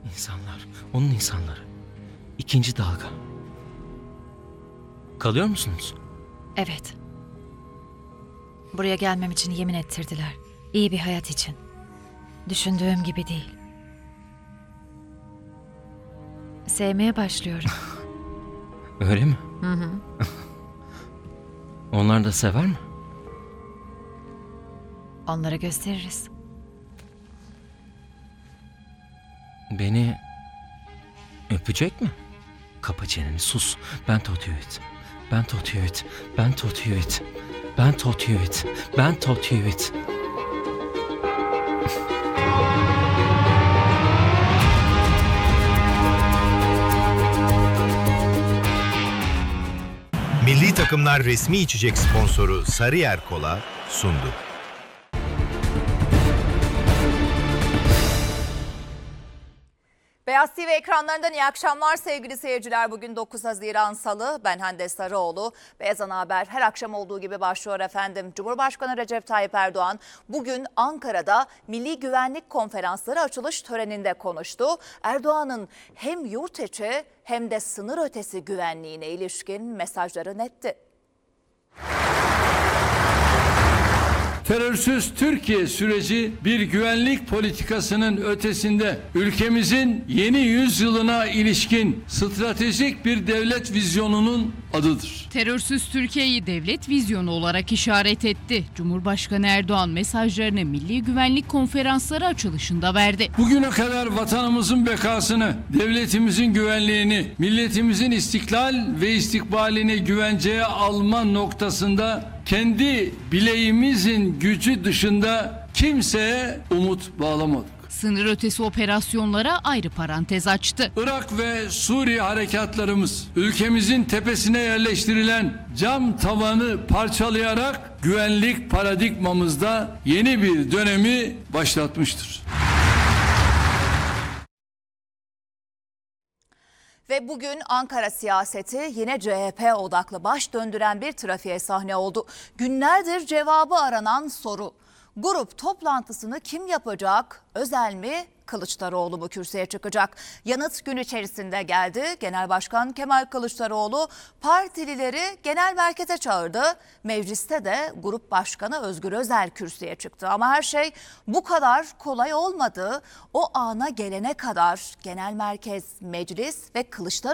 İnsanlar, onun insanları. İkinci dalga. Kalıyor musunuz? Evet. Buraya gelmem için yemin ettirdiler. İyi bir hayat için. Düşündüğüm gibi değil. Sevmeye başlıyorum. Öyle mi? Hı hı. Onlar da sever mi? Onlara gösteririz. Beni öpecek mi? Kapa çeneni, sus. Ben Totuyut. Ben Totuyut. Ben Totuyut. Ben Totuyut. Ben Totuyut. Milli takımlar resmi içecek sponsoru Sarıyer Kola sundu. Beyaz TV ekranlarından iyi akşamlar sevgili seyirciler. Bugün 9 Haziran Salı. Ben Hande Sarıoğlu. Beyaz Ana Haber her akşam olduğu gibi başlıyor efendim. Cumhurbaşkanı Recep Tayyip Erdoğan bugün Ankara'da Milli Güvenlik Konferansları açılış töreninde konuştu. Erdoğan'ın hem yurt içi hem de sınır ötesi güvenliğine ilişkin mesajları netti. Terörsüz Türkiye süreci bir güvenlik politikasının ötesinde ülkemizin yeni yüzyılına ilişkin stratejik bir devlet vizyonunun adıdır. Terörsüz Türkiye'yi devlet vizyonu olarak işaret etti. Cumhurbaşkanı Erdoğan mesajlarını Milli Güvenlik Konferansları açılışında verdi. Bugüne kadar vatanımızın bekasını, devletimizin güvenliğini, milletimizin istiklal ve istikbalini güvenceye alma noktasında kendi bileğimizin gücü dışında kimseye umut bağlamadık. Sınır ötesi operasyonlara ayrı parantez açtı. Irak ve Suriye harekatlarımız ülkemizin tepesine yerleştirilen cam tavanı parçalayarak güvenlik paradigmamızda yeni bir dönemi başlatmıştır. Ve bugün Ankara siyaseti yine CHP odaklı baş döndüren bir trafiğe sahne oldu. Günlerdir cevabı aranan soru. Grup toplantısını kim yapacak? Özel mi? Kılıçdaroğlu mu kürsüye çıkacak? Yanıt gün içerisinde geldi. Genel Başkan Kemal Kılıçdaroğlu partilileri genel merkeze çağırdı. Mecliste de Grup Başkanı Özgür Özel kürsüye çıktı. Ama her şey bu kadar kolay olmadı. O ana gelene kadar genel merkez, meclis ve Kılıçdaroğlu